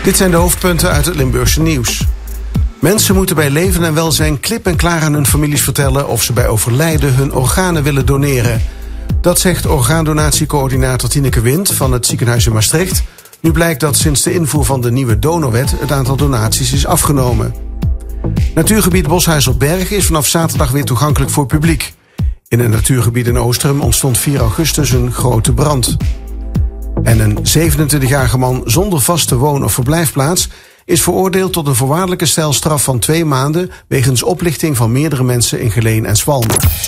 Dit zijn de hoofdpunten uit het Limburgse nieuws. Mensen moeten bij leven en welzijn klip en klaar aan hun families vertellen of ze bij overlijden hun organen willen doneren. Dat zegt orgaandonatiecoördinator Tineke Wind van het ziekenhuis in Maastricht. Nu blijkt dat sinds de invoer van de nieuwe donorwet het aantal donaties is afgenomen. Natuurgebied Boshuizelberg is vanaf zaterdag weer toegankelijk voor publiek. In een natuurgebied in Oostrum ontstond 4 augustus een grote brand. En een 27-jarige man zonder vaste woon- of verblijfplaats is veroordeeld tot een voorwaardelijke celstraf van 2 maanden wegens oplichting van meerdere mensen in Geleen en Zwalm.